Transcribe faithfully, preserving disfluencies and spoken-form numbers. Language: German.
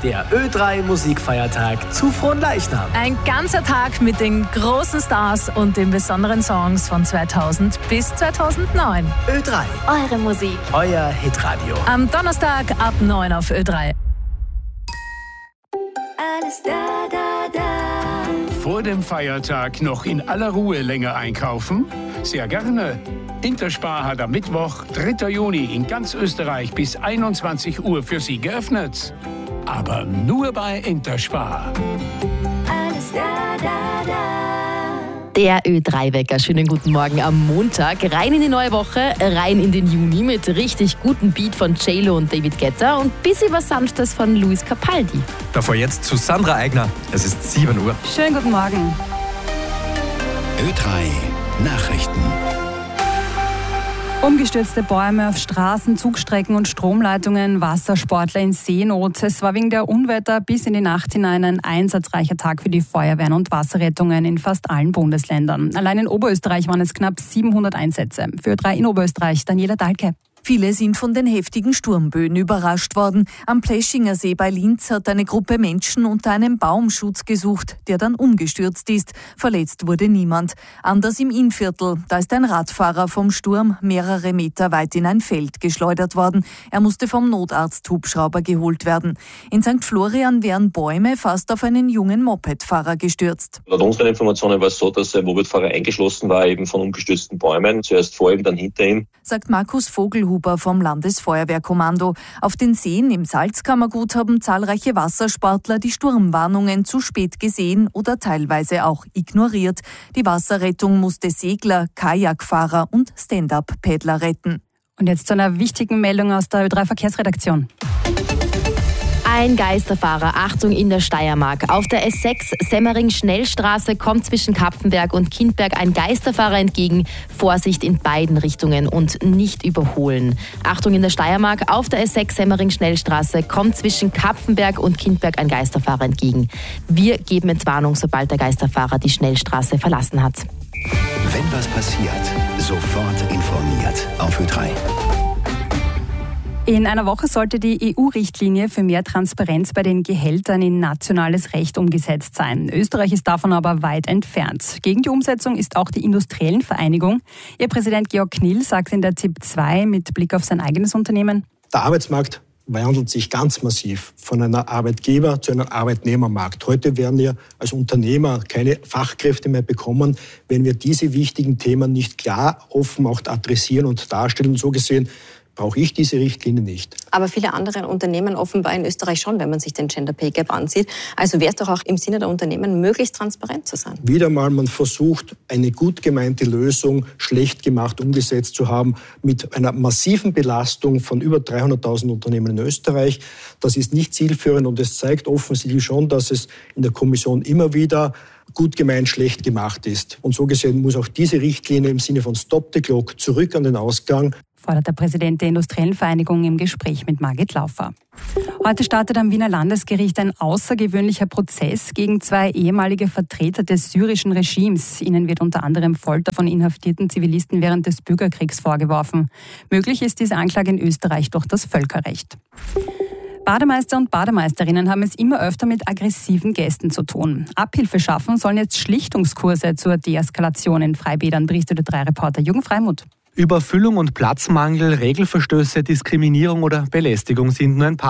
der Ö drei Musikfeiertag zu Fronleichnam. Ein ganzer Tag mit den großen Stars und den besonderen Songs von zweitausend bis zweitausendneun. Ö drei, Eure Musik. euer Hitradio. Am Donnerstag ab neun auf Ö drei. Alles da, da, da. Vor dem Feiertag noch in aller Ruhe länger einkaufen? Sehr gerne. Interspar hat am Mittwoch, dritter Juni, in ganz Österreich bis einundzwanzig Uhr für Sie geöffnet. Aber nur bei Interspar. Alles da, da, da. Der Ö drei Wecker. Schönen guten Morgen am Montag. Rein in die neue Woche, rein in den Juni mit richtig gutem Beat von J-Lo und David Guetta und bisschen was Sanftes von Luis Capaldi. Davor jetzt zu Sandra Eigner. Es ist sieben Uhr. Schönen guten Morgen. Ö drei Nachrichten. Umgestürzte Bäume auf Straßen, Zugstrecken und Stromleitungen, Wassersportler in Seenot. Es war wegen der Unwetter bis in die Nacht hinein ein einsatzreicher Tag für die Feuerwehren und Wasserrettungen in fast allen Bundesländern. Allein in Oberösterreich waren es knapp siebenhundert Einsätze. Für Ö drei in Oberösterreich, Daniela Dahlke. Viele sind von den heftigen Sturmböen überrascht worden. Am Pleschinger See bei Linz hat eine Gruppe Menschen unter einem Baum Schutz gesucht, der dann umgestürzt ist. Verletzt wurde niemand. Anders im Innviertel. Da ist ein Radfahrer vom Sturm mehrere Meter weit in ein Feld geschleudert worden. Er musste vom Notarzt-Hubschrauber geholt werden. In Sankt Florian wären Bäume fast auf einen jungen Mopedfahrer gestürzt. Laut unseren Informationen war es so, dass der Mopedfahrer eingeschlossen war eben von umgestürzten Bäumen. Zuerst vor ihm, dann hinter ihm. Sagt Markus Vogelhuber vom Landesfeuerwehrkommando. Auf den Seen im Salzkammergut haben zahlreiche Wassersportler die Sturmwarnungen zu spät gesehen oder teilweise auch ignoriert. Die Wasserrettung musste Segler, Kajakfahrer und Stand-up-Paddler retten. Und jetzt zu einer wichtigen Meldung aus der Ö drei Verkehrsredaktion. Ein Geisterfahrer, Achtung in der Steiermark. Auf der S sechs Semmering-Schnellstraße kommt zwischen Kapfenberg und Kindberg ein Geisterfahrer entgegen. Vorsicht in beiden Richtungen und nicht überholen. Achtung in der Steiermark, auf der S sechs Semmering-Schnellstraße kommt zwischen Kapfenberg und Kindberg ein Geisterfahrer entgegen. Wir geben Entwarnung, sobald der Geisterfahrer die Schnellstraße verlassen hat. Wenn was passiert, sofort informiert auf Ö drei. In einer Woche sollte die E U-Richtlinie für mehr Transparenz bei den Gehältern in nationales Recht umgesetzt sein. Österreich ist davon aber weit entfernt. Gegen die Umsetzung ist auch die Industriellenvereinigung. Ihr Präsident Georg Knill sagt in der Z I P zwei mit Blick auf sein eigenes Unternehmen: Der Arbeitsmarkt wandelt sich ganz massiv von einer Arbeitgeber- zu einem Arbeitnehmermarkt. Heute werden wir als Unternehmer keine Fachkräfte mehr bekommen, wenn wir diese wichtigen Themen nicht klar, offen auch adressieren und darstellen. So gesehen brauche ich diese Richtlinie nicht. Aber viele andere Unternehmen offenbar in Österreich schon, wenn man sich den Gender Pay Gap ansieht. Also wäre es doch auch im Sinne der Unternehmen, möglichst transparent zu sein. Wieder mal, man versucht, eine gut gemeinte Lösung schlecht gemacht umgesetzt zu haben mit einer massiven Belastung von über dreihunderttausend Unternehmen in Österreich. Das ist nicht zielführend und es zeigt offensichtlich schon, dass es in der Kommission immer wieder gut gemeint schlecht gemacht ist. Und so gesehen muss auch diese Richtlinie im Sinne von Stop the Clock zurück an den Ausgang, fordert der Präsident der Industriellen Vereinigung im Gespräch mit Margit Laufer. Heute startet am Wiener Landesgericht ein außergewöhnlicher Prozess gegen zwei ehemalige Vertreter des syrischen Regimes. Ihnen wird unter anderem Folter von inhaftierten Zivilisten während des Bürgerkriegs vorgeworfen. Möglich ist diese Anklage in Österreich durch das Völkerrecht. Bademeister und Bademeisterinnen haben es immer öfter mit aggressiven Gästen zu tun. Abhilfe schaffen sollen jetzt Schlichtungskurse zur Deeskalation in Freibädern, berichtet Ö drei Reporter Jürgen Freimuth. Überfüllung und Platzmangel, Regelverstöße, Diskriminierung oder Belästigung sind nur ein paar